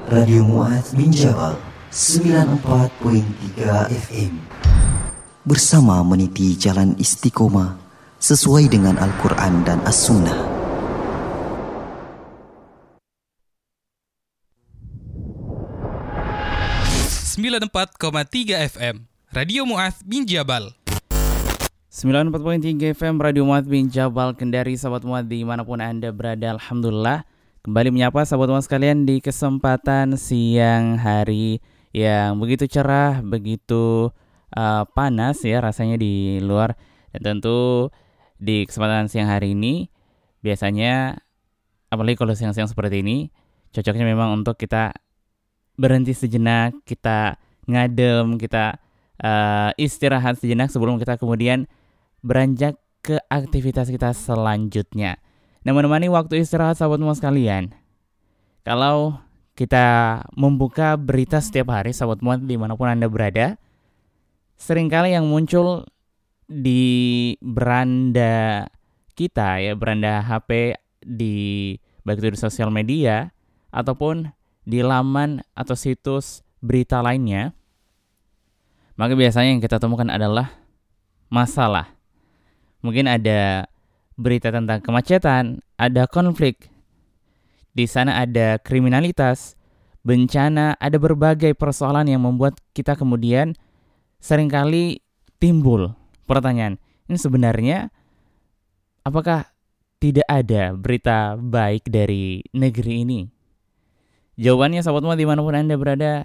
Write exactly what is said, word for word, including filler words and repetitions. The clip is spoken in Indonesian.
Radio Mu'adz bin Jabal sembilan puluh empat koma tiga F M. Bersama meniti jalan istiqomah sesuai dengan Al-Quran dan As-Sunnah. sembilan puluh empat koma tiga F M Radio Mu'adz bin Jabal. sembilan puluh empat koma tiga F M Radio Mu'adz bin Jabal, Kendari, sahabat Mu'adz dimanapun Anda berada. Alhamdulillah kembali menyapa sahabat Mu'adz sekalian di kesempatan siang hari yang begitu cerah, begitu uh, panas ya rasanya di luar. Dan tentu di kesempatan siang hari ini biasanya, apalagi kalau siang-siang seperti ini, cocoknya memang untuk kita berhenti sejenak, kita ngadem, kita uh, istirahat sejenak sebelum kita kemudian beranjak ke aktivitas kita selanjutnya. Nah, menemani waktu istirahat sahabat Mu'adz sekalian, kalau kita membuka berita setiap hari sahabat Mu'adz dimanapun Anda berada, seringkali yang muncul di beranda kita ya, beranda H P, di baik itu di sosial media ataupun di laman atau situs berita lainnya, maka biasanya yang kita temukan adalah masalah. Mungkin ada berita tentang kemacetan, ada konflik, di sana ada kriminalitas, bencana, ada berbagai persoalan yang membuat kita kemudian seringkali timbul pertanyaan, ini sebenarnya apakah tidak ada berita baik dari negeri ini? Jawabannya sahabat Mu'adz dimanapun Anda berada,